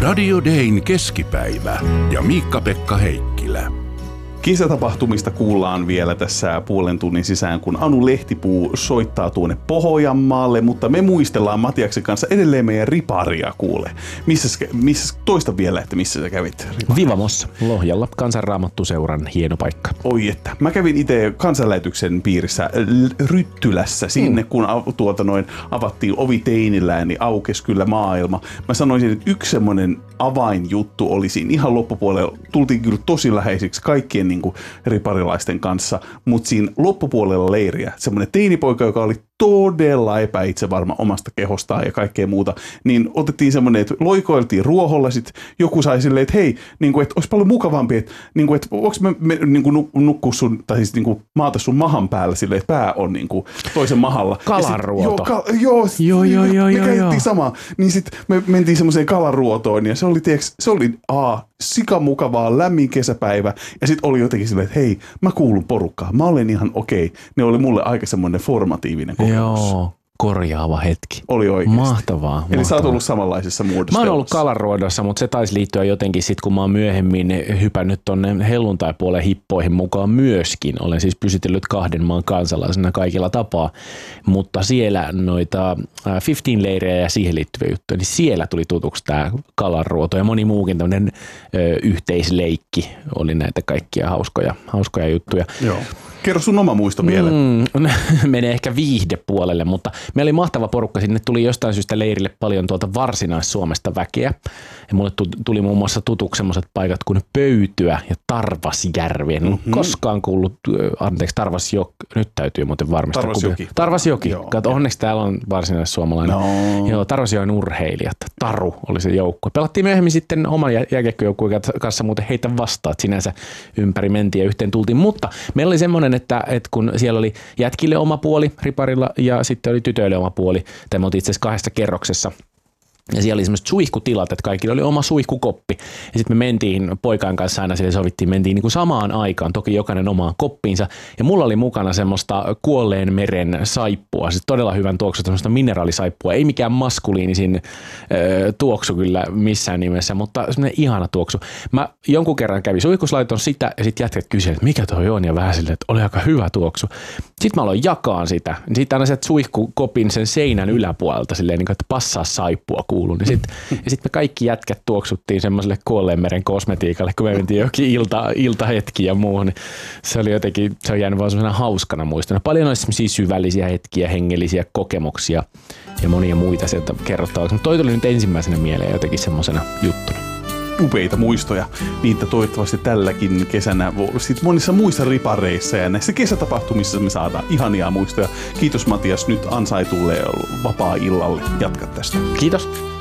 Radio Dayn keskipäivä ja Miikka-Pekka Heikkilä. Kesätapahtumista kuullaan vielä tässä puolen tunnin sisään, kun Anu Lehtipuu soittaa tuonne Pohjanmaalle, mutta me muistellaan Matiaksen kanssa edelleen meidän riparia kuule. Missä toista vielä, että missä sä kävit? Vivamossa, Lohjalla, Kansanraamattuseuran hieno paikka. Oi että, mä kävin itse kansanlähetyksen piirissä Ryttylässä sinne, kun avattiin ovi Teinillään, niin aukesi kyllä maailma. Mä sanoisin, että yksi semmoinen avainjuttu oli siinä ihan loppupuolella. Tultiin kyllä tosi läheisiksi kaikkien niin kuin riparilaisten kanssa, mutta siinä loppupuolella leiriä semmoinen teinipoika, joka oli todella epäitsevarma omasta kehostaan ja kaikkea muuta, niin otettiin semmoinen, että loikoiltiin ruoholla, sit joku sai silleen, että hei, niin kuin, että olisi paljon mukavampi, että, niin kuin, että voiko me niin kuin nukkua sun, tai siis niin kuin maata sun mahan päällä silleen, että pää on niin kuin toisen mahalla. Kalaruoto. Me käytettiin samaa. Niin sitten me mentiin semmoiseen kalaruotoon, ja se oli sikamukavaa, lämmin kesäpäivä, ja sitten oli jotenkin silleen, että hei, mä kuulun porukkaan, mä olen ihan okei. Ne oli mulle aika semmoinen formatiivinen kokemus. Joo, korjaava hetki. Oli oikeasti. Mahtavaa. Eli sä oot ollut samanlaisessa muodossa. Mä oon ollut kalaruodossa, mutta se taisi liittyä jotenkin sit, kun mä oon myöhemmin hypännyt tonne helluntaipuolen hippoihin mukaan myöskin. Olen siis pysytellyt 2 maan kansalaisena kaikilla tapaa, mutta siellä noita 15-leirejä ja siihen liittyviä juttuja, niin siellä tuli tutuksi tää kalaruoto ja moni muukin tämmönen yhteisleikki oli näitä kaikkia hauskoja juttuja. Joo. Kerro sun oma muisto vielä. Menee ehkä viihdepuolelle, mutta meillä oli mahtava porukka. Sinne tuli jostain syystä leirille paljon tuolta Varsinais-Suomesta väkeä. Ja mulle tuli muun muassa tutuksi sellaiset paikat kuin Pöytyä ja Tarvasjärvi. En ollut koskaan kuullut, Tarvasjoki. Nyt täytyy muuten varmistaa. Tarvasjoki. Kato, onneksi täällä on varsinais-suomalainen. No. Joo, Tarvasjoen urheilijat. Taru oli se joukko. Pelattiin myöhemmin sitten oman jääkiekkojoukkueen kanssa muuten heitä vastaan. Sinänsä ympäri mentiin ja yhteen tultiin. Mutta meillä oli semmoinen, että kun siellä oli jätkille oma puoli riparilla ja sitten oli tytöille oma puoli. Tämä oli itse asiassa 2 kerroksessa. Ja siellä oli semmoiset suihkutilat, että kaikilla oli oma suihkukoppi. Ja sitten me mentiin poikaan kanssa aina sille sovittiin, mentiin niin kuin samaan aikaan, toki jokainen omaan koppiinsa. Ja mulla oli mukana semmoista kuolleen meren saippua, siis todella hyvän tuoksu, semmoista mineraalisaippua. Ei mikään maskuliinisin tuoksu kyllä missään nimessä, mutta semmoinen ihana tuoksu. Mä jonkun kerran kävin suihkuslaiton sitä ja sitten jätkät kysyivät, että mikä toi on ja vähän silleen, että oli aika hyvä tuoksu. Sitten mä aloin jakaa sitä. Sitten aina sieltä suihkukopin sen seinän yläpuolelta silleen, niin kuin, että passaa saippua kuuluu. Niin ja sitten me kaikki jätkät tuoksuttiin semmoiselle kuolleenmeren kosmetiikalle, kun me mentiin jokin iltahetki ja muuhun. Niin se oli jotenkin, se on jäänyt vaan semmoisena hauskana muistona. Paljon olisi semmoisia syvällisiä hetkiä, hengellisiä kokemuksia ja monia muita sieltä kerrottavaksi. Mutta toi tuli nyt ensimmäisenä mieleen jotenkin semmoisena juttuna. Upeita muistoja. Niitä toivottavasti tälläkin kesänä sitten monissa muissa ripareissa ja näissä kesätapahtumissa me saadaan ihania muistoja. Kiitos Matias nyt ansaitulle vapaa-illalle. Jatka tästä. Kiitos.